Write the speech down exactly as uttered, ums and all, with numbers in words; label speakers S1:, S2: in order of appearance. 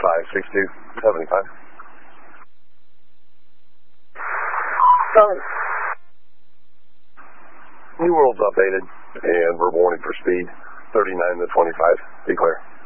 S1: five six two seven five.
S2: Done.
S1: New world's updated, and we're warning for speed thirty-nine to twenty-five. Be clear.